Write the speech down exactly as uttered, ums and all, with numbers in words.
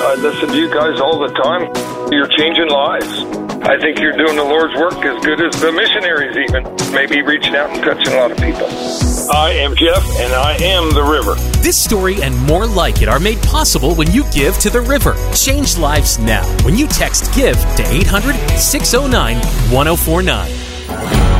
I listen to you guys all the time. You're changing lives. I think you're doing the Lord's work as good as the missionaries even. Maybe reaching out and touching a lot of people. I am Jeff, and I am the River. This story and more like it are made possible when you give to the River. Change lives now when you text GIVE to eight hundred, six oh nine, one oh four nine.